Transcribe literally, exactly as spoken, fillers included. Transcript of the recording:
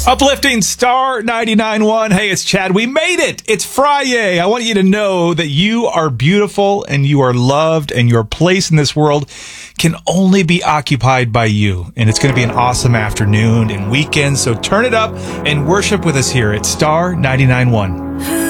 Uplifting Star ninety-nine point one. Hey, it's Chad. We made it. It's Friday. I want you to know that you are beautiful and you are loved and your place in this world can only be occupied by you. And it's going to be an awesome afternoon and weekend. So turn it up and worship with us here at Star ninety-nine point one.